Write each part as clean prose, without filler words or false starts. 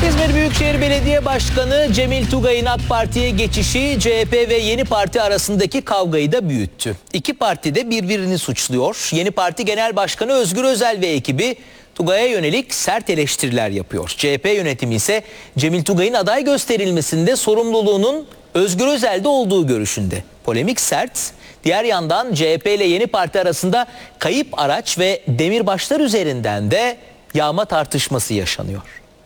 İzmir Büyükşehir Belediye Başkanı Cemil Tugay'ın AK Parti'ye geçişi CHP ve Yeni Parti arasındaki kavgayı da büyüttü. İki parti de birbirini suçluyor. Yeni Parti Genel Başkanı Özgür Özel ve ekibi Tugay'a yönelik sert eleştiriler yapıyor. CHP yönetimi ise Cemil Tugay'ın aday gösterilmesinde sorumluluğunun Özgür Özel'de olduğu görüşünde. Polemik sert. Diğer yandan CHP ile Yeni Parti arasında kayıp araç ve demirbaşlar üzerinden de yağma tartışması yaşanıyor.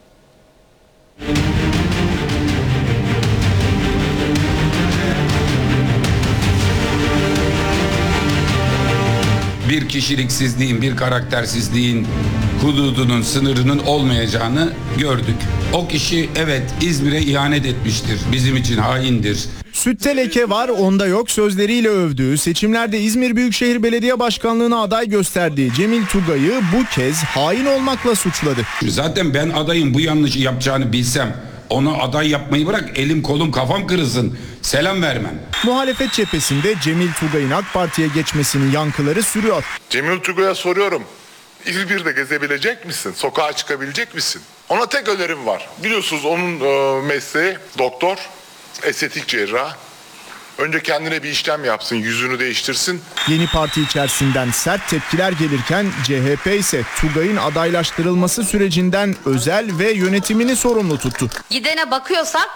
Bir kişiliksizliğin, bir karaktersizliğin hududunun, sınırının olmayacağını gördük. O kişi evet İzmir'e ihanet etmiştir. Bizim için haindir. Sütte leke var, onda yok sözleriyle övdüğü, seçimlerde İzmir Büyükşehir Belediye Başkanlığı'na aday gösterdiği Cemil Tugay'ı bu kez hain olmakla suçladı. Zaten ben adayın bu yanlışı yapacağını bilsem onu aday yapmayı bırak, elim kolum kafam kırılsın, selam vermem. Muhalefet cephesinde Cemil Tugay'ın AK Parti'ye geçmesinin yankıları sürüyor. Cemil Tugay'a soruyorum. İzmir'de gezebilecek misin? Sokağa çıkabilecek misin? Ona tek önerim var. Biliyorsunuz onun mesleği doktor, estetik cerrah. Önce kendine bir işlem yapsın, yüzünü değiştirsin. Yeni Parti içerisinden sert tepkiler gelirken CHP ise Tugay'ın adaylaştırılması sürecinden Özel ve yönetimini sorumlu tuttu. Gidene bakıyorsak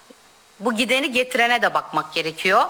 bu gideni getirene de bakmak gerekiyor.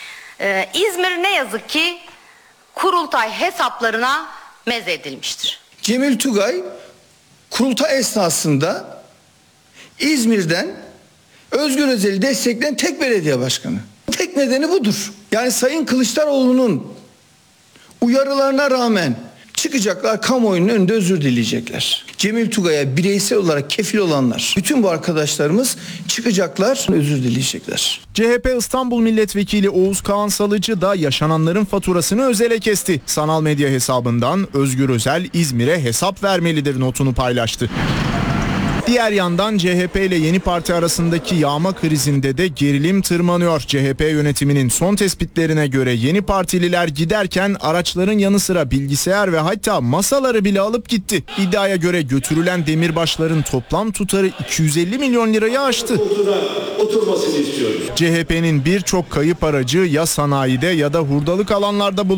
İzmir ne yazık ki kurultay hesaplarına mezedilmiştir. Cemil Tugay kurultay esnasında İzmir'den Özgür Özel'i destekleyen tek belediye başkanı. Tek nedeni budur. Yani Sayın Kılıçdaroğlu'nun uyarılarına rağmen çıkacaklar, kamuoyunun önünde özür dileyecekler. Cemil Tugay'a bireysel olarak kefil olanlar, bütün bu arkadaşlarımız çıkacaklar, özür dileyecekler. CHP İstanbul Milletvekili Oğuz Kağan Salıcı da yaşananların faturasını Özel'e kesti. Sanal medya hesabından Özgür Özel İzmir'e hesap vermelidir notunu paylaştı. Diğer yandan CHP ile Yeni Parti arasındaki yağma krizinde de gerilim tırmanıyor. CHP yönetiminin son tespitlerine göre Yeni Partililer giderken araçların yanı sıra bilgisayar ve hatta masaları bile alıp gitti. İddiaya göre götürülen demirbaşların toplam tutarı 250 milyon lirayı aştı. CHP'nin birçok kayıp aracı ya sanayide ya da hurdalık alanlarda bulundu.